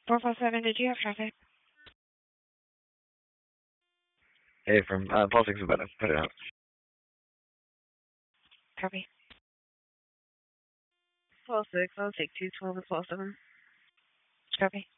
447, did you have traffic? Hey, from Paul 6 about to put it out. Copy. 12-6, I'll take 212 and 12-7. Copy.